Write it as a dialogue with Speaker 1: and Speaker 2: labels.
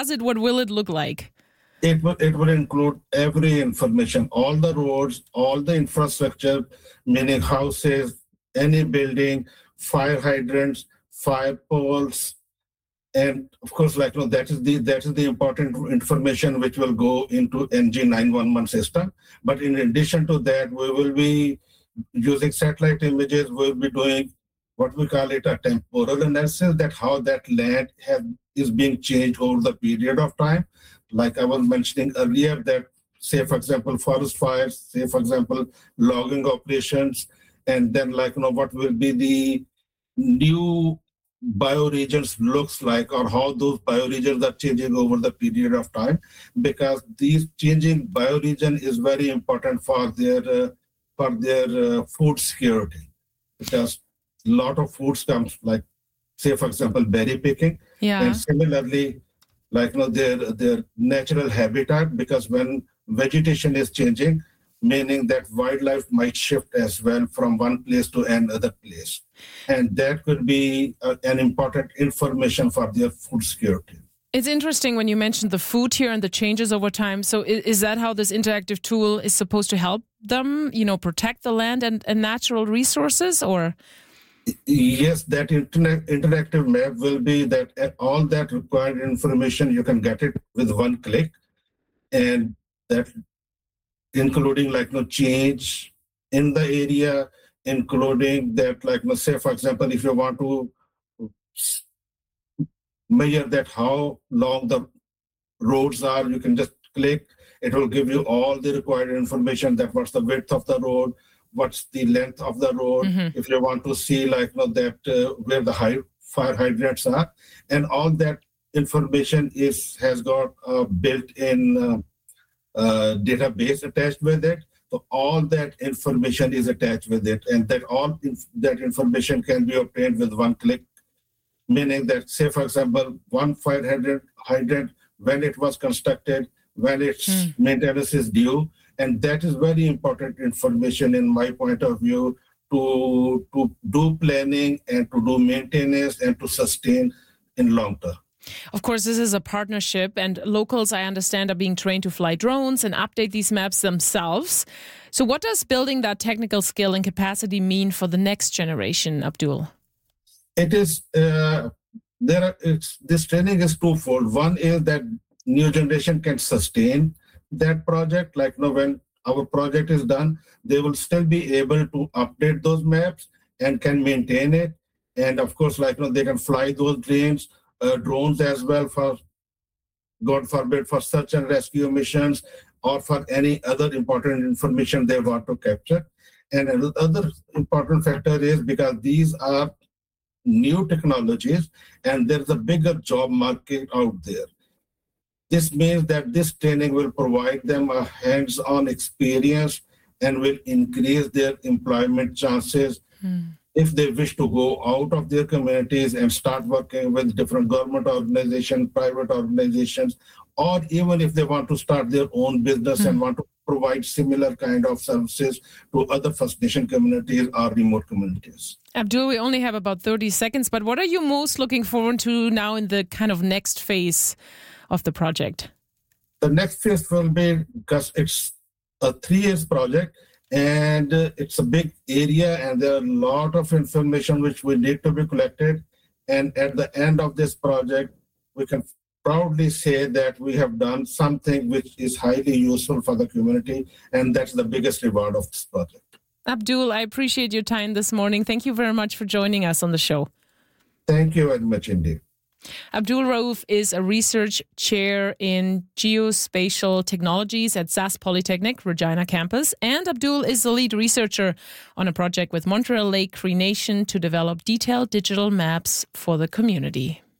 Speaker 1: deposit, what will it look like?
Speaker 2: It will include every information, all the roads, all the infrastructure, meaning houses, any building, fire hydrants, fire poles, and of course, that is the important information which will go into NG 911 system. But in addition to that, we will be using satellite images. We'll be doing what we call it a temporal analysis, that how that land is being changed over the period of time. Like I was mentioning earlier, that say for example forest fires, say for example logging operations, and then what will be the new bioregions looks like, or how those bioregions are changing over the period of time, because these changing bioregion is very important for their food security, because a lot of foods comes, like say for example berry picking, and similarly their natural habitat, because when vegetation is changing, meaning that wildlife might shift as well from one place to another place. And that could be an important information for their food security.
Speaker 1: It's interesting when you mentioned the food here and the changes over time. So is that how this interactive tool is supposed to help them, protect the land and natural resources, or?
Speaker 2: Yes, that interactive map will be that all that required information, you can get it with one click, and that including change in the area, including that say for example if you want to measure that how long the roads are, you can just click. It will give you all the required information, that what's the width of the road, what's the length of the road, if you want to see that where the fire hydrants are, and all that information has got a built-in database attached with it. So all that information is attached with it, and that that information can be obtained with one click, meaning that say for example one fire hydrant, when it was constructed, when its maintenance is due, and that is very important information in my point of view to do planning and to do maintenance and to sustain in long term.
Speaker 1: Of course, this is a partnership, and locals, I understand, are being trained to fly drones and update these maps themselves. So what does building that technical skill and capacity mean for the next generation, Abdul?
Speaker 2: It is, this training is twofold. One is that new generation can sustain that project. When our project is done, they will still be able to update those maps and can maintain it. And of course, they can fly those drones as well, for God forbid, for search and rescue missions or for any other important information they want to capture. And another important factor is because these are new technologies and there's a bigger job market out there. This means that this training will provide them a hands-on experience and will increase their employment chances if they wish to go out of their communities and start working with different government organizations, private organizations, or even if they want to start their own business and want to provide similar kind of services to other First Nation communities or remote communities.
Speaker 1: Abdul, we only have about 30 seconds, but what are you most looking forward to now in the kind of next phase of the project?
Speaker 2: The next phase will be, because it's a 3-year project, and it's a big area, and there are a lot of information which will need to be collected. And at the end of this project, we can proudly say that we have done something which is highly useful for the community, and that's the biggest reward of this project.
Speaker 1: Abdul, I appreciate your time this morning. Thank you very much for joining us on the show.
Speaker 2: Thank you very much indeed.
Speaker 1: Abdul Rauf is a research chair in geospatial technologies at SAS Polytechnic, Regina campus. And Abdul is the lead researcher on a project with Montreal Lake Cree Nation to develop detailed digital maps for the community.